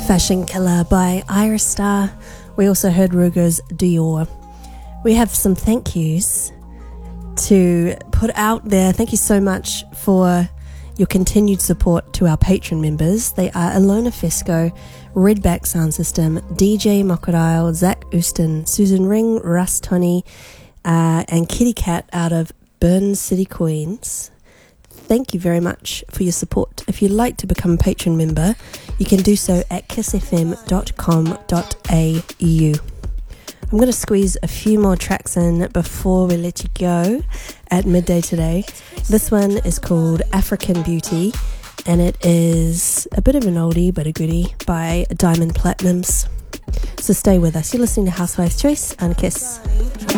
Fashion Killer by Iris Star. We also heard Ruger's Dior. We have some thank yous to put out there. Thank you so much for your continued support to our Patreon members. They are Ilona Fesco, Redback Sound System, DJ Mokodile, Zach Ooston, Susan Ring, Russ Tony, and Kitty Cat out of Burns City, Queens. Thank you very much for your support. If you'd like to become a Patreon member, you can do so at kissfm.com.au. I'm going to squeeze a few more tracks in before we let you go at midday today. This one is called African Beauty, and it is a bit of an oldie but a goodie by Diamond Platinums. So stay with us. You're listening to Housewife's Choice on Kiss.